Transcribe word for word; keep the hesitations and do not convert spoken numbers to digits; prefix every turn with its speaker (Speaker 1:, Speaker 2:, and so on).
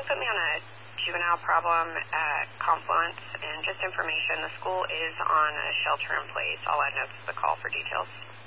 Speaker 1: put me on a juvenile problem at Confluence, and just information, the school is on a shelter in place. All I know is the call for details.